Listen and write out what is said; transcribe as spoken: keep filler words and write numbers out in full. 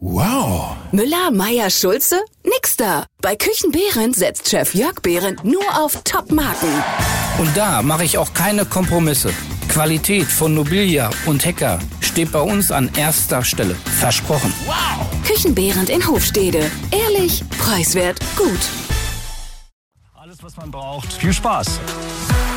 Wow! Müller, Meier, Schulze? Nix da. Bei Küchenbehrendt setzt Chef Jörg Behrendt nur auf Top-Marken. Und da mache ich auch keine Kompromisse. Qualität von Nobilia und Hecker steht bei uns an erster Stelle. Versprochen. Wow! Küchenbehrendt in Hofstede. Ehrlich, preiswert, gut. Alles, was man braucht. Viel Spaß!